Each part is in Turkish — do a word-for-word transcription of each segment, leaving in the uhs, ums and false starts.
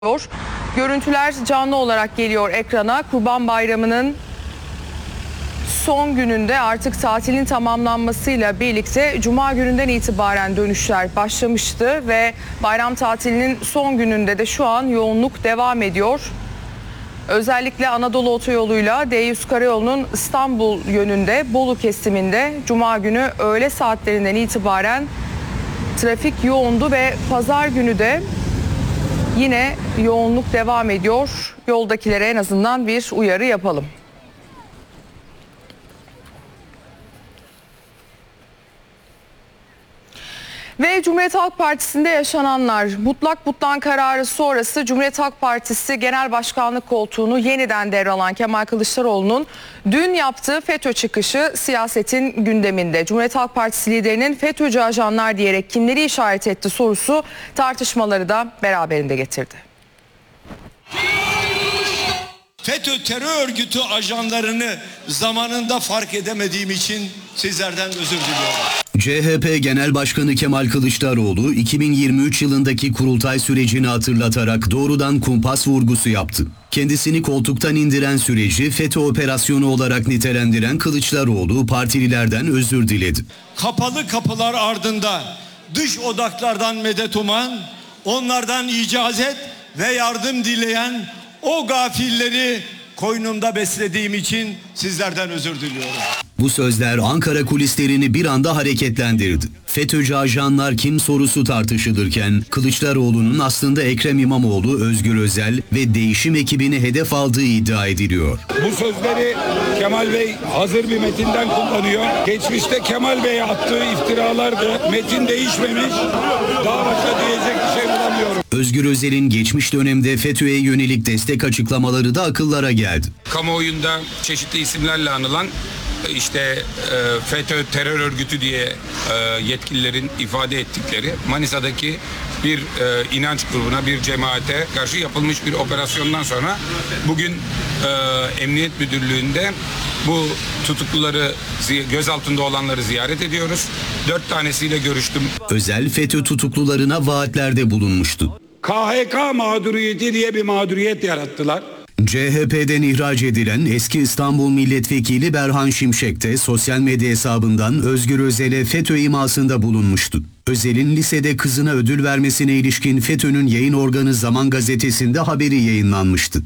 Görüntüler canlı olarak geliyor ekrana. Kurban Bayramı'nın son gününde artık tatilin tamamlanmasıyla birlikte Cuma gününden itibaren dönüşler başlamıştı ve bayram tatilinin son gününde de şu an yoğunluk devam ediyor. Özellikle Anadolu Otoyolu'yla D yüz Karayolu'nun İstanbul yönünde Bolu kesiminde Cuma günü öğle saatlerinden itibaren trafik yoğundu ve pazar günü de yine yoğunluk devam ediyor. Yoldakilere en azından bir uyarı yapalım. Ve Cumhuriyet Halk Partisi'nde yaşananlar, mutlak butlan kararı sonrası Cumhuriyet Halk Partisi Genel Başkanlık koltuğunu yeniden devralan Kemal Kılıçdaroğlu'nun dün yaptığı FETÖ çıkışı siyasetin gündeminde. Cumhuriyet Halk Partisi liderinin FETÖ'cü ajanlar diyerek kimleri işaret etti sorusu tartışmaları da beraberinde getirdi. FETÖ terör örgütü ajanlarını zamanında fark edemediğim için sizlerden özür diliyorum. C H P Genel Başkanı Kemal Kılıçdaroğlu iki bin yirmi üç yılındaki kurultay sürecini hatırlatarak doğrudan kumpas vurgusu yaptı. Kendisini koltuktan indiren süreci FETÖ operasyonu olarak nitelendiren Kılıçdaroğlu partililerden özür diledi. Kapalı kapılar ardında dış odaklardan medet uman, onlardan icazet ve yardım dileyen o gafilleri koynumda beslediğim için sizlerden özür diliyorum. Bu sözler Ankara kulislerini bir anda hareketlendirdi. FETÖ'cü ajanlar kim sorusu tartışılırken Kılıçdaroğlu'nun aslında Ekrem İmamoğlu, Özgür Özel ve değişim ekibini hedef aldığı iddia ediliyor. Bu sözleri Kemal Bey hazır bir metinden kullanıyor. Geçmişte Kemal Bey'e attığı iftiralardı. Metin değişmemiş. Daha başka diyecek bir şey bulamıyorum. Özgür Özel'in geçmiş dönemde FETÖ'ye yönelik destek açıklamaları da akıllara geldi. Kamuoyunda çeşitli isimlerle anılan işte e, FETÖ terör örgütü diye e, yetkililerin ifade ettikleri Manisa'daki bir e, inanç grubuna, bir cemaate karşı yapılmış bir operasyondan sonra bugün e, Emniyet Müdürlüğü'nde bu tutukluları, gözaltında olanları ziyaret ediyoruz. Dört tanesiyle görüştüm. Özel FETÖ tutuklularına vaatlerde bulunmuştu. K H K mağduriyeti diye bir mağduriyet yarattılar. C H P'den ihraç edilen eski İstanbul Milletvekili Berhan Şimşek de sosyal medya hesabından Özgür Özel'e FETÖ imasında bulunmuştu. Özel'in lisede kızına ödül vermesine ilişkin FETÖ'nün yayın organı Zaman Gazetesi'nde haberi yayınlanmıştı.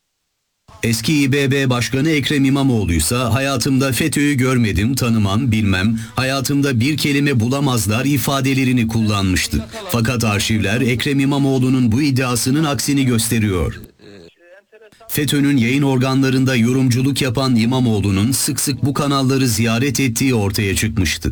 Eski İ B B Başkanı Ekrem İmamoğlu ise hayatımda FETÖ'yü görmedim, tanımam, bilmem, hayatımda bir kelime bulamazlar ifadelerini kullanmıştı. Fakat arşivler Ekrem İmamoğlu'nun bu iddiasının aksini gösteriyor. FETÖ'nün yayın organlarında yorumculuk yapan İmamoğlu'nun sık sık bu kanalları ziyaret ettiği ortaya çıkmıştı.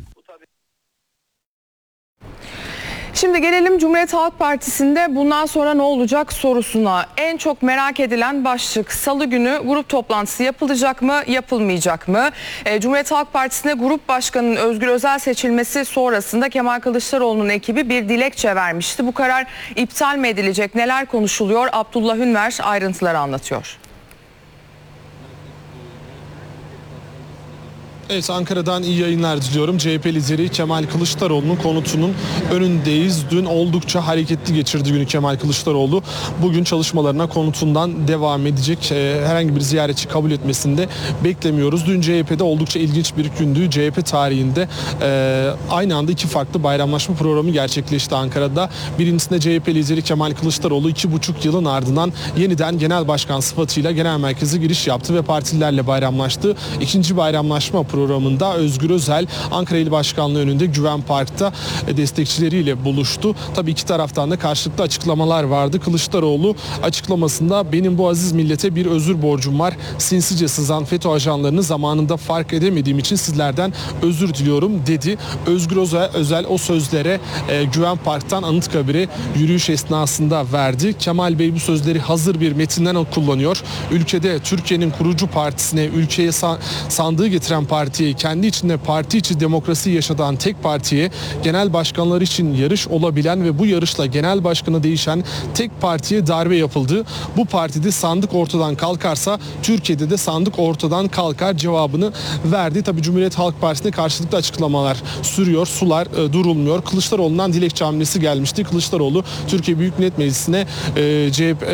Şimdi gelelim Cumhuriyet Halk Partisi'nde bundan sonra ne olacak sorusuna. En çok merak edilen başlık Salı günü grup toplantısı yapılacak mı, yapılmayacak mı? E, Cumhuriyet Halk Partisi'ne Grup Başkanı'nın Özgür Özel seçilmesi sonrasında Kemal Kılıçdaroğlu'nun ekibi bir dilekçe vermişti. Bu karar iptal mi edilecek? Neler konuşuluyor? Abdullah Ünver ayrıntıları anlatıyor. Evet, Ankara'dan iyi yayınlar diliyorum. C H P lideri Kemal Kılıçdaroğlu'nun konutunun önündeyiz. Dün oldukça hareketli geçirdi günü Kemal Kılıçdaroğlu. Bugün çalışmalarına konutundan devam edecek. Herhangi bir ziyaretçi kabul etmesini de beklemiyoruz. Dün C H P'de oldukça ilginç bir gündü. C H P tarihinde e, aynı anda iki farklı bayramlaşma programı gerçekleşti Ankara'da. Birincisinde C H P lideri Kemal Kılıçdaroğlu iki buçuk yılın ardından yeniden genel başkan sıfatıyla genel merkeze giriş yaptı ve partililerle bayramlaştı. İkinci bayramlaşma programında Özgür Özel Ankara İl Başkanlığı önünde Güven Park'ta destekçileriyle buluştu. Tabii iki taraftan da karşılıklı açıklamalar vardı. Kılıçdaroğlu açıklamasında benim bu aziz millete bir özür borcum var. Sinsice sızan FETÖ ajanlarını zamanında fark edemediğim için sizlerden özür diliyorum dedi. Özgür Özel, Özel o sözlere e, Güven Park'tan Anıtkabir'e yürüyüş esnasında verdi. Kemal Bey bu sözleri hazır bir metinden kullanıyor. Ülkede Türkiye'nin kurucu partisine, ülkeye sa- sandığı getiren parti partiye, kendi içinde parti içi demokrasi yaşatan tek partiye, genel başkanlar için yarış olabilen ve bu yarışla genel başkanı değişen tek partiye darbe yapıldı. Bu partide sandık ortadan kalkarsa Türkiye'de de sandık ortadan kalkar cevabını verdi. Tabii Cumhuriyet Halk Partisi'ne karşılıklı açıklamalar sürüyor. Sular e, durulmuyor. Kılıçdaroğlu'ndan dilekçe hamlesi gelmişti. Kılıçdaroğlu Türkiye Büyük Millet Meclisi'ne e, C H P